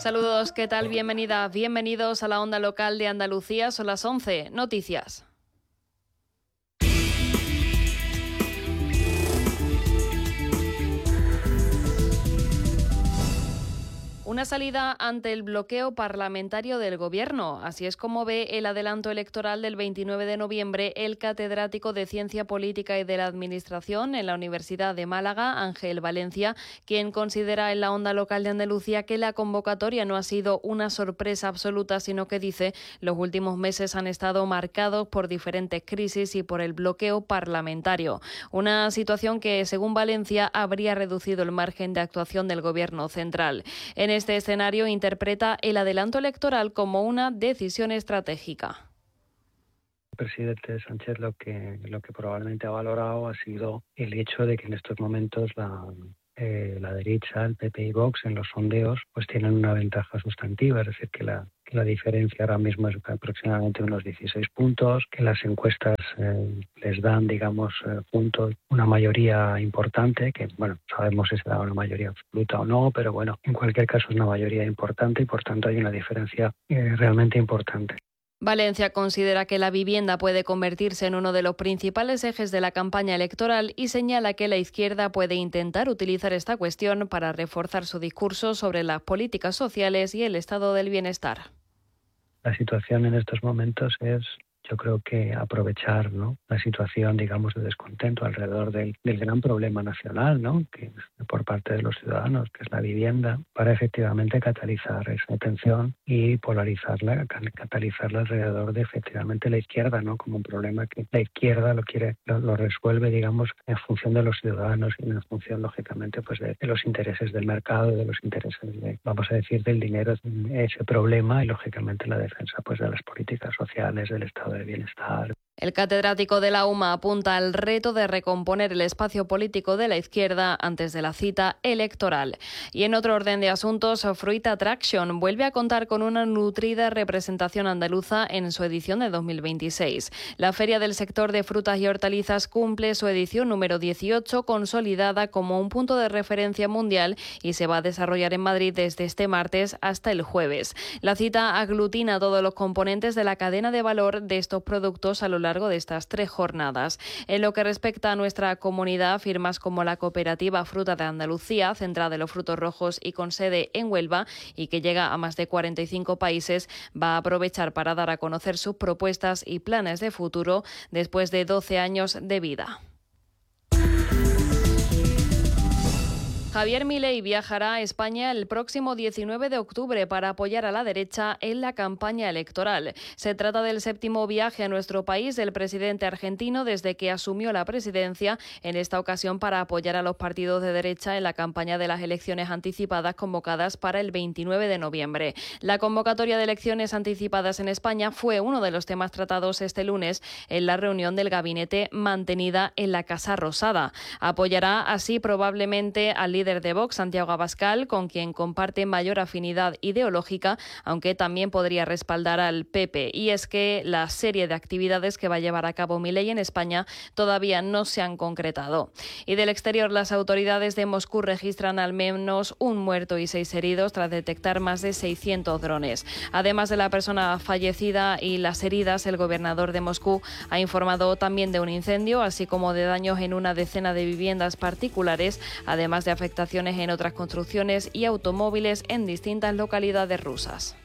Saludos, ¿qué tal? Bienvenida, bienvenidos a la onda local de Andalucía. Son las 11. Noticias. Una salida ante el bloqueo parlamentario del Gobierno. Así es como ve el adelanto electoral del 29 de noviembre el catedrático de Ciencia Política y de la Administración en la Universidad de Málaga, Ángel Valencia, quien considera en la onda local de Andalucía que la convocatoria no ha sido una sorpresa absoluta, sino que dice los últimos meses han estado marcados por diferentes crisis y por el bloqueo parlamentario. Una situación que, según Valencia, habría reducido el margen de actuación del Gobierno central. En este escenario interpreta el adelanto electoral como una decisión estratégica. El presidente Sánchez lo que probablemente ha valorado ha sido el hecho de que en estos momentos la derecha, el PP y Vox, en los sondeos, pues tienen una ventaja sustantiva, es decir, que la diferencia ahora mismo es aproximadamente unos 16 puntos, que las encuestas les dan, juntos una mayoría importante, que, sabemos si será una mayoría absoluta o no, pero en cualquier caso es una mayoría importante y, por tanto, hay una diferencia realmente importante. Valencia considera que la vivienda puede convertirse en uno de los principales ejes de la campaña electoral y señala que la izquierda puede intentar utilizar esta cuestión para reforzar su discurso sobre las políticas sociales y el estado del bienestar. La situación en estos momentos es, yo creo que aprovechar, la situación, de descontento alrededor del gran problema nacional, que es por parte de los ciudadanos, que es la vivienda, para efectivamente catalizar esa tensión y polarizarla, catalizarla alrededor de efectivamente la izquierda, como un problema que la izquierda lo resuelve, en función de los ciudadanos y en función, lógicamente, pues de los intereses del mercado, de los intereses del dinero, ese problema y, lógicamente, la defensa pues de las políticas sociales, del estado de bienestar. El catedrático de la UMA apunta al reto de recomponer el espacio político de la izquierda antes de la cita electoral. Y en otro orden de asuntos, Fruit Attraction vuelve a contar con una nutrida representación andaluza en su edición de 2026. La Feria del Sector de Frutas y Hortalizas cumple su edición número 18, consolidada como un punto de referencia mundial, y se va a desarrollar en Madrid desde este martes hasta el jueves. La cita aglutina todos los componentes de la cadena de valor de estos productos a lo largo de estas 3 jornadas. En lo que respecta a nuestra comunidad, firmas como la cooperativa Fruta de Andalucía, centrada en los frutos rojos y con sede en Huelva y que llega a más de 45 países, va a aprovechar para dar a conocer sus propuestas y planes de futuro después de 12 años de vida. Javier Milei viajará a España el próximo 19 de octubre para apoyar a la derecha en la campaña electoral. Se trata del 7º viaje a nuestro país del presidente argentino desde que asumió la presidencia, en esta ocasión para apoyar a los partidos de derecha en la campaña de las elecciones anticipadas convocadas para el 29 de noviembre. La convocatoria de elecciones anticipadas en España fue uno de los temas tratados este lunes en la reunión del gabinete mantenida en la Casa Rosada. Apoyará así probablemente al líder de Vox, Santiago Abascal, con quien comparte mayor afinidad ideológica, aunque también podría respaldar al PP. Y es que la serie de actividades que va a llevar a cabo Milei en España todavía no se han concretado. Y del exterior, las autoridades de Moscú registran al menos un muerto y 6 heridos tras detectar más de 600 drones. Además de la persona fallecida y las heridas, el gobernador de Moscú ha informado también de un incendio, así como de daños en una decena de viviendas particulares, además de afectaciones en otras construcciones y automóviles en distintas localidades rusas.